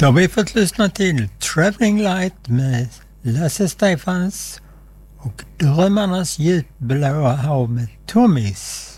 Då har vi fått lyssna till Traveling Light med Lasse Stefans och Drömmarnas djupblåa hav med Tommys.